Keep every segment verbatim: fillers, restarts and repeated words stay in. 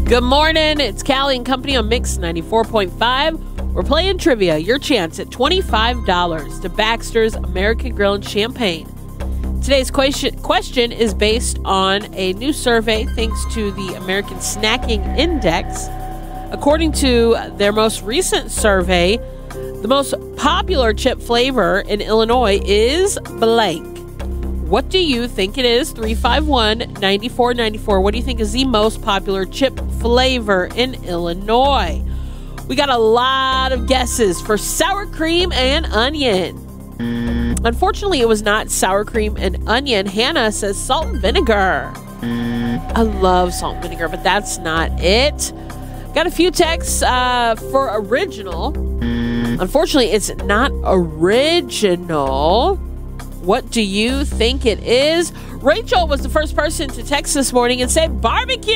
Good morning. It's Callie and Company on Mix ninety-four point five. We're playing trivia. Your chance at twenty-five dollars to Baxter's American Grill and Champaign. Today's question, question is based on a new survey thanks to the American Snacking Index. According to their most recent survey, the most popular chip flavor in Illinois is blank. What do you think it is? three five one, nine four nine four. What do you think is the most popular chip flavor in Illinois? We got a lot of guesses for sour cream and onion. Unfortunately, it was not sour cream and onion. Hannah says salt and vinegar. I love salt and vinegar, but that's not it. Got a few texts uh, for original. Unfortunately, it's not original. What do you think it is? Rachel was the first person to text this morning and said barbecue.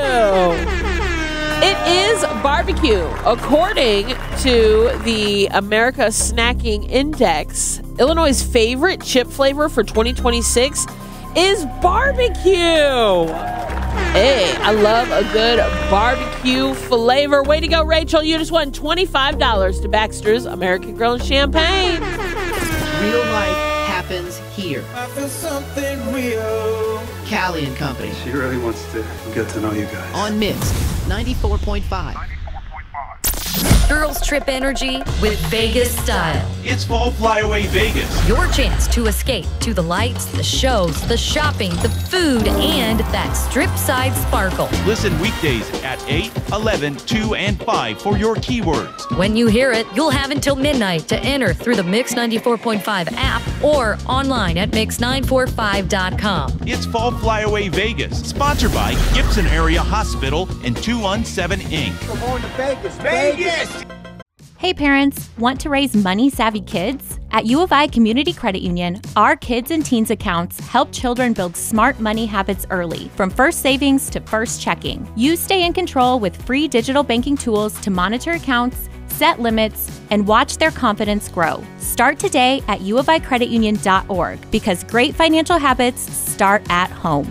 It is barbecue. According to the America Snacking Index, Illinois' favorite chip flavor for twenty twenty-six is barbecue. Hey, I love a good barbecue flavor. Way to go, Rachel. You just won twenty-five dollars to Baxter's American Grill and Champaign. Real life happens here. I feel something real. Callie and Company. She really wants to get to know you guys. On Mix ninety-four point five. Girls trip energy with Vegas style. It's Fall Flyaway Vegas. Your chance to escape to the lights, the shows, the shopping, the food, and that strip side sparkle. Listen weekdays at eight, eleven, two, and five for your keywords. When you hear it, you'll have until midnight to enter through the Mix ninety-four point five app or online at mix nine four five dot com. It's Fall Flyaway Vegas, sponsored by Gibson Area Hospital and two one seven Incorporated. We're going to Vegas. Vegas! Hey parents, want to raise money-savvy kids? At U of I Community Credit Union, our kids and teens accounts help children build smart money habits early, from first savings to first checking. You stay in control with free digital banking tools to monitor accounts, set limits, and watch their confidence grow. Start today at u of i credit union dot org because great financial habits start at home.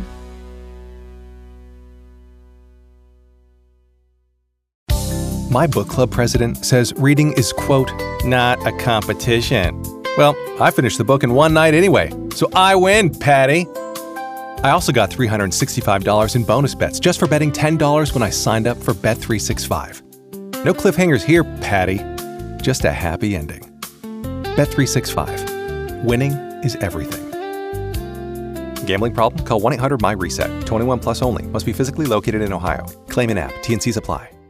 My book club president says reading is, quote, not a competition. Well, I finished the book in one night anyway, so I win, Patty. I also got three hundred sixty-five dollars in bonus bets just for betting ten dollars when I signed up for Bet three sixty-five. No cliffhangers here, Patty. Just a happy ending. Bet three sixty-five. Winning is everything. Gambling problem? Call one eight hundred M Y RESET. twenty-one plus only. Must be physically located in Ohio. Claim in app. T and Cs apply.